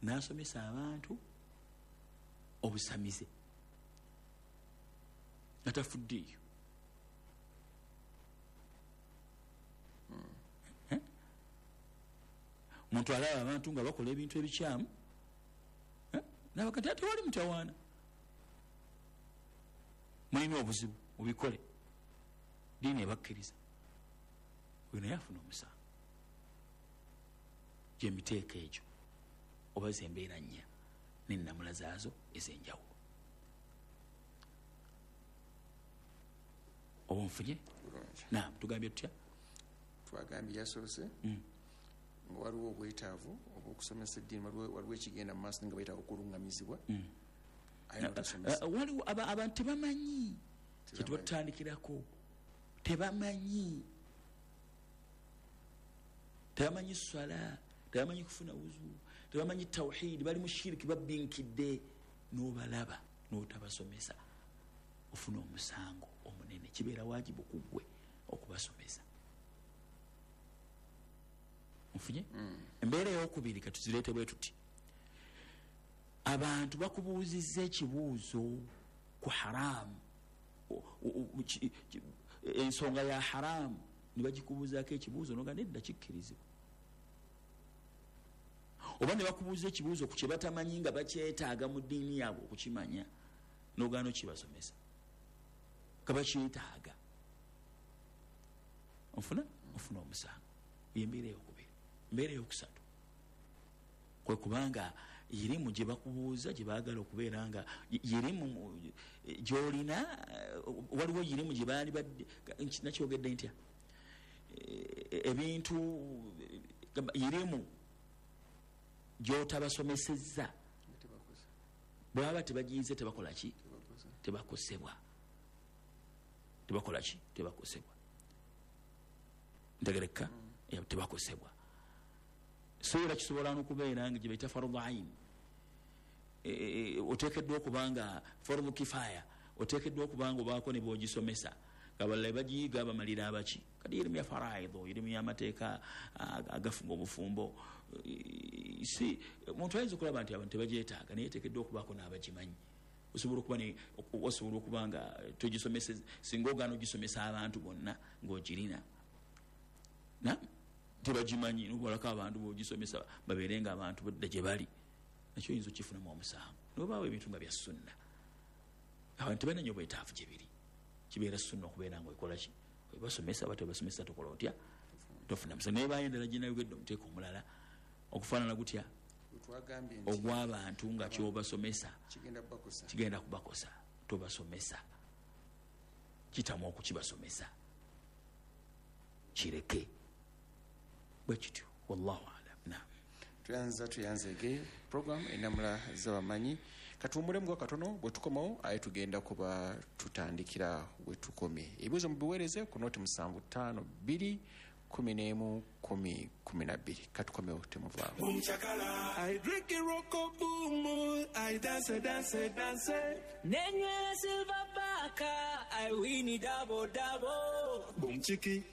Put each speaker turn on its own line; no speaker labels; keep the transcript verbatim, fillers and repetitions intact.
n'asomesa abantu obusamize nga tafuddeeyo. Omuntu alaba abantu nga bakola ebintu ebikyamu n'abagati ate wali mutawaana, mulina obuzibu mubikole, diini ebakkiriza. Oyo naye afuna omusango. Gyemiteeka egyo oba zembeera nnya n'ennamula zaazo ez'enjawulo. Oba nfunye? Naam, tugambye tutya?
Twagambye yasoose nga waliwo obwetaavu obw'okusomesa eddiini, waliwo ekigenda mu maaso nga bayita okuluŋŋamizibwa.
Waliwo abantu tebamanyi kye tubatandikirako, tebamanyi tebamanyi swala, tebamanyi kufuna wuzu, tebamanyi tawhidi, bali mu shiriki babbinkidde. N'obalaba n'otabasomesa ofuna omusango omunene. Kibeera wajibu ku ggwe okubasomesa. Nfunye? Embeera ey'okubiri kati tuzireete bwe tuti. Abantu bakubuuzizza ekibuuzo ku haraamu, ensonga ya haraamu, ne bagikubuuzaako ekibuuzo n'oga nedda kikkirizibwa. Oba ne bakubuuza ekibuuzo ku kye batamanyi nga bakyetaaga mu ddiini yaabwe okukimanya, n'ogaana okibasomesa nga bakyetaaga. Ofuna ofuna omusango. Embeera ey'okubiri. Embeera ey'okusatu kwe kubanga yirimu gye bakubuuza gye baagala okubeera nga yirimu gy'olina, waliwo yirimu gye baali nakyogedde ntya, ebintu yirimu gy'otabasomesezza bwe baba tebagiyize tebakola ki? Tebakosebwa. Tebakola ki? Tebakosebwa. Ntegereka? Tebakosebwa. So era kisobola n'okubeera nga gye bayita fardu ain. Oteekeddwa okubanga fardu kifaya, oteekeddwa okubanga obaako ne bw'ogisomesa abalala bagiyiga bamalira abaki. Kati irimu ya faraidho, irimu y'amateeka agafunga obufumbo, si omuntu ayinza okulaba nti abantu tebagyetaaga naye eteekeddwa okubaako n'abagimanyi. Osobola okuba ne osobola okuba nga togisomesa, singa ogaana ogisomesa abantu bonna ng'ogirina na tebagimanyi, n'obalako abantu b'ogisomesa babeere nga abantu badda gye bali, nakyo oyinza okifunamu omusango. N'obaawo ebintu nga bya sunna, abantu tebalina nnyo bwetaavu gye biri. Kibeera sunna okubeera nga okola ki? Basomesa bate basomesa tokola otya? Tofuna musango. Naye bayendera gye nayogedde omuteeko omulala okufaanana gutya ogw'abantu nga ky'obasomesa kigenda kubakosa. Tobasomesa, kitamu okukibasomesa, kireke bwe kityo. Wallahu alam. Naam,
tuyanza tuyanzege program enamula z'abamanyi. Katuwummulemu gwa katono bwe tukomawo aye tugenda kuba tutandikira we tukomye. Ebibuuzo mubiweereze ku nooti musanvu ttaano bbiri kumi n'emu kumi kumi na bbiri. Katukomewo temuvaamu.
I drink a rocko boom, I dance dance dance. Nenye silver baka, I win double double. Boom chiki.